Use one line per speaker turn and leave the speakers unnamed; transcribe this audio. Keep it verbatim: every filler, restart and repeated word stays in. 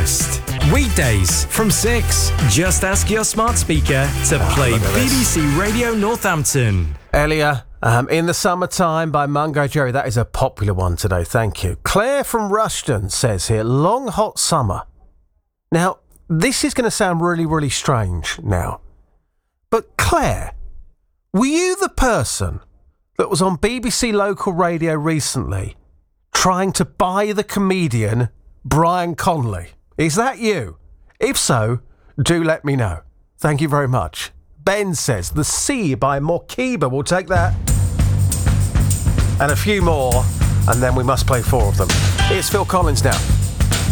Breakfast. Weekdays from six. Just ask your smart speaker to
Oh,
play
look at
B B
this.
C Radio Northampton.
Elia, um, In the Summertime by Mungo Jerry. That is a popular one today, thank you. Claire from Rushden says here, long hot summer. Now, this is going to sound really, really strange now. But Claire, were you the person that was on B B C local radio recently trying to buy the comedian Brian Conley? Is that you? If so, do let me know. Thank you very much. Ben says The Sea by Morkiba. We'll take that. And a few more, and then we must play four of them. It's Phil Collins now.